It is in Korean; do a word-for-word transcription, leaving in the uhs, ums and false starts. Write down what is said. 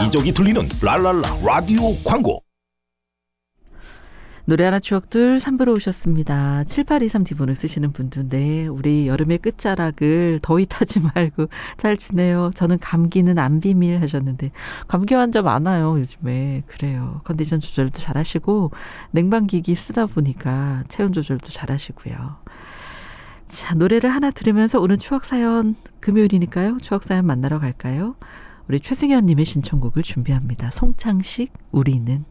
여기저기 들리는 랄랄라 라디오 광고. 노래 하나 추억들 삼 부로 오셨습니다. 칠팔이삼 디본을 쓰시는 분들인데 우리 여름의 끝자락을 더위 타지 말고 잘 지내요. 저는 감기는 안 비밀 하셨는데 감기 환자 많아요 요즘에. 그래요. 컨디션 조절도 잘 하시고 냉방기기 쓰다 보니까 체온 조절도 잘 하시고요. 자, 노래를 하나 들으면서 오늘 추억사연 금요일이니까요. 추억사연 만나러 갈까요? 우리 최승현 님의 신청곡을 준비합니다. 송창식 우리는.